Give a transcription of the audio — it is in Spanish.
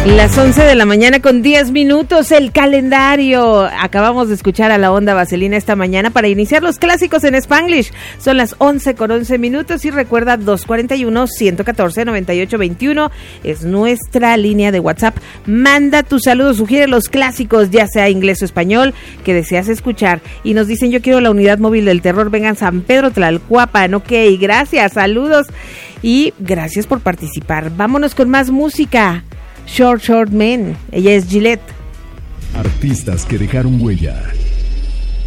Las 11 de la mañana con 10 minutos, el calendario. Acabamos de escuchar a la Onda Vaselina esta mañana para iniciar los clásicos en Spanglish. Son las 11 con 11 minutos y recuerda 241-114-9821 es nuestra línea de WhatsApp. Manda tu saludo, sugiere los clásicos, ya sea inglés o español, que deseas escuchar. Y nos dicen, yo quiero la unidad móvil del terror, vengan San Pedro Tlalcuapan. Ok, gracias, saludos y gracias por participar. Vámonos con más música. Short Man, ella es Gillette. Artistas que dejaron huella.